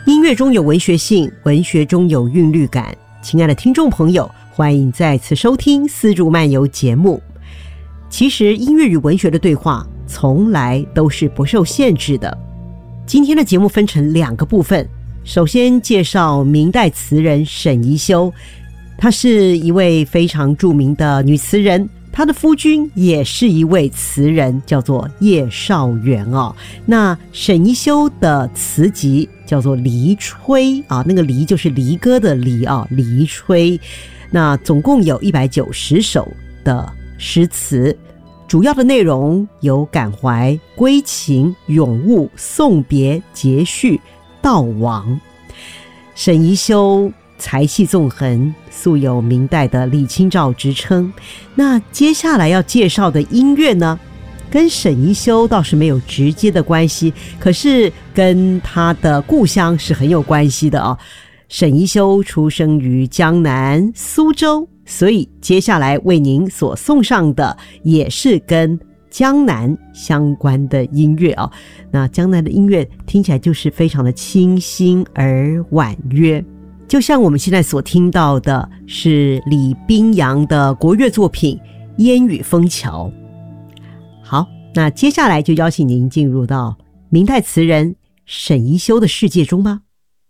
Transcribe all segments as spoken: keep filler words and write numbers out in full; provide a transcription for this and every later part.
音乐中有文学性，文学中有韵律感。亲爱的听众朋友，欢迎再次收听丝竹漫游节目。其实音乐与文学的对话从来都是不受限制的。今天的节目分成两个部分，首先介绍明代词人沈宜修，她是一位非常著名的女词人，她的夫君也是一位词人，叫做叶绍元哦。那沈宜修的词集叫做《离吹》啊，那个离就是离歌的离啊，《离吹》。那总共有一百九十首的诗词，主要的内容有感怀、归情、咏物、送别、节序、悼亡。沈宜修才气纵横，素有明代的李清照之称。那接下来要介绍的音乐呢，跟沈宜修倒是没有直接的关系，可是跟他的故乡是很有关系的哦。沈宜修出生于江南苏州，所以接下来为您所送上的也是跟江南相关的音乐哦。那江南的音乐听起来就是非常的清新而婉约，就像我们现在所听到的是李冰洋的国乐作品《烟雨枫桥》。好，那接下来就邀请您进入到明代词人沈宜修的世界中吧。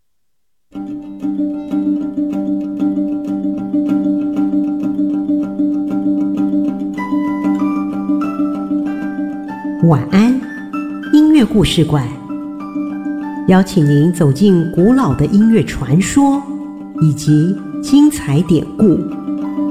晚安，音乐故事馆，邀请您走进古老的音乐传说以及精彩典故，